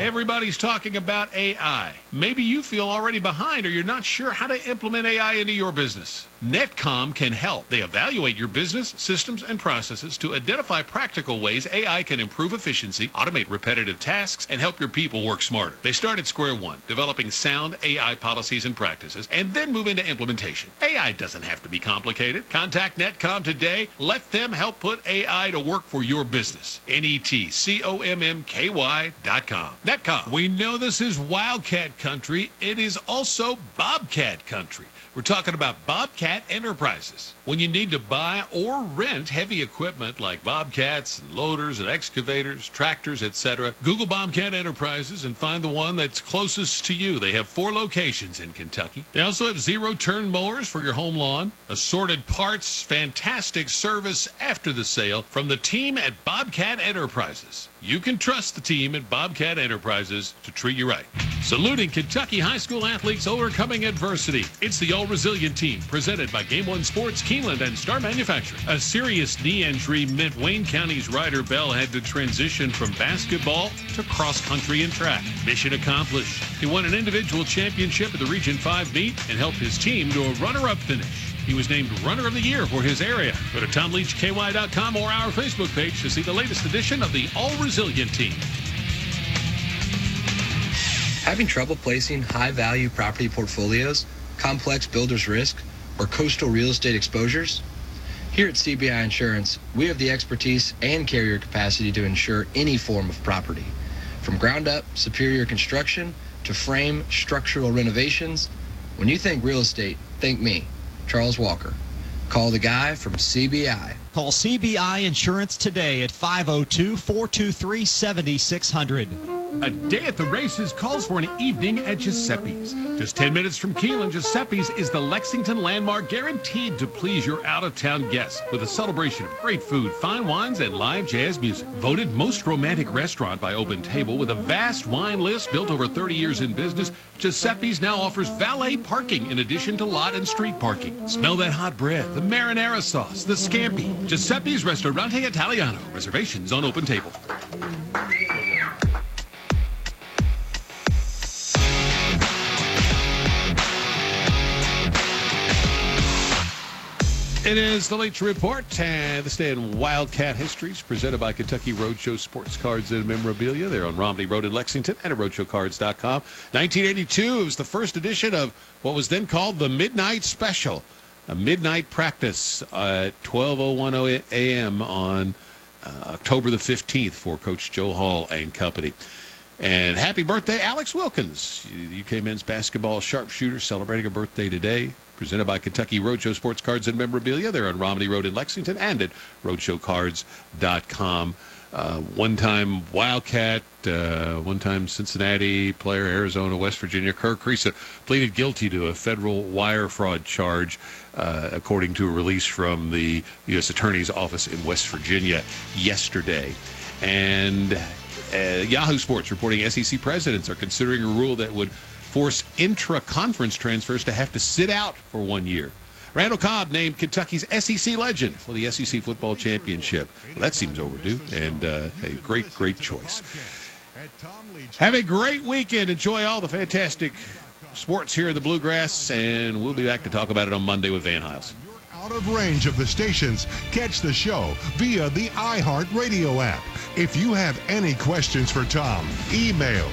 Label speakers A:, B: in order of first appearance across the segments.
A: Everybody's talking about AI. Maybe you feel already behind or you're not sure how to implement AI into your business. Netcom can help. They evaluate your business, systems, and processes to identify practical ways AI can improve efficiency, automate repetitive tasks, and help your people work smarter. They start at square one, developing sound AI policies and practices, and then move into implementation. AI doesn't have to be complicated. Contact Netcom today. Let them help put AI to work for your business. NETCOMMKY.com. Netcom. We know this is Wildcat country. It is also Bobcat country. We're talking about Bobcat Enterprises. When you need to buy or rent heavy equipment like bobcats and loaders and excavators, tractors, etc., Google Bobcat Enterprises and find the one that's closest to you. They have 4 locations in Kentucky. They also have zero-turn mowers for your home lawn, assorted parts, fantastic service after the sale from the team at Bobcat Enterprises. You can trust the team at Bobcat Enterprises to treat you right. Saluting Kentucky high school athletes overcoming adversity. It's the All-Resilient Team, presented by Game One Sports, Keeneland, and Star Manufacturing. A serious knee injury meant Wayne County's Ryder Bell had to transition from basketball to cross-country and track. Mission accomplished. He won an individual championship at the Region 5 meet and helped his team to a runner-up finish. He was named Runner of the Year for his area. Go to TomLeachKY.com or our Facebook page to see the latest edition of the All-Resilient Team.
B: Having trouble placing high-value property portfolios, complex builder's risk, or coastal real estate exposures? Here at CBI Insurance, we have the expertise and carrier capacity to insure any form of property. From ground-up, superior construction, to frame structural renovations, when you think real estate, think me, Charles Walker. Call the guy from CBI.
C: Call CBI Insurance today at 502-423-7600.
A: A day at the races calls for an evening at Giuseppe's. Just 10 minutes from Keeneland, Giuseppe's is the Lexington landmark guaranteed to please your out-of-town guests with a celebration of great food, fine wines, and live jazz music. Voted most romantic restaurant by Open Table with a vast wine list built over 30 years in business, Giuseppe's now offers valet parking in addition to lot and street parking. Smell that hot bread, the marinara sauce, the scampi. Giuseppe's Ristorante Italiano. Reservations on Open Table. It is the Leach Report, and this day in Wildcat Histories, presented by Kentucky Roadshow Sports Cards and Memorabilia. They're on Romney Road in Lexington and at RoadshowCards.com. 1982, it was the first edition of what was then called the Midnight Special, a midnight practice at 12:01 a.m. on October the 15th for Coach Joe Hall and company. And happy birthday, Alex Wilkins, UK men's basketball sharpshooter, celebrating a birthday today. Presented by Kentucky Roadshow Sports Cards and Memorabilia. They're on Romney Road in Lexington and at RoadshowCards.com. One-time Wildcat, one-time Cincinnati player, Arizona, West Virginia. Kirk Kriisa pleaded guilty to a federal wire fraud charge, according to a release from the U.S. Attorney's Office in West Virginia yesterday. And Yahoo Sports reporting SEC presidents are considering a rule that would force intra-conference transfers to have to sit out for 1 year. Randall Cobb named Kentucky's SEC legend for the SEC football championship. Well, that seems overdue, and a great choice. Have a great weekend. Enjoy all the fantastic sports here in the Bluegrass, and we'll be back to talk about it on Monday with Van Hiles.
D: Out of range of the stations, catch the show via the iHeartRadio app. If you have any questions for Tom, email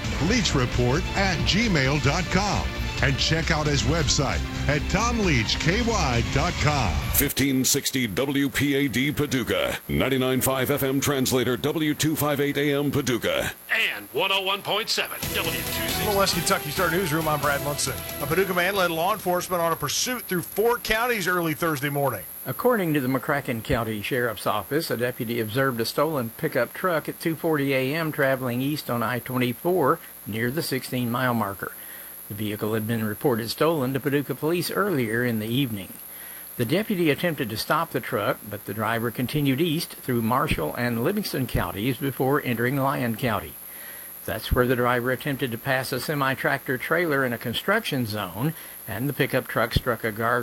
D: leachreport@gmail.com and check out his website at tomleachky.com.
E: 1560 WPAD Paducah, 99.5 FM translator W258 AM Paducah,
A: And 101.7 W2C.
F: From the West Kentucky Star Newsroom, I'm Brad Munson. A Paducah man led law enforcement on a pursuit through 4 counties early Thursday morning.
G: According to the McCracken County Sheriff's Office, a deputy observed a stolen pickup truck at 2:40 a.m. traveling east on I-24 near the 16-mile marker. The vehicle had been reported stolen to Paducah police earlier in the evening. The deputy attempted to stop the truck, but the driver continued east through Marshall and Livingston counties before entering Lyon County. That's where the driver attempted to pass a semi-tractor trailer in a construction zone, and the pickup truck struck a guard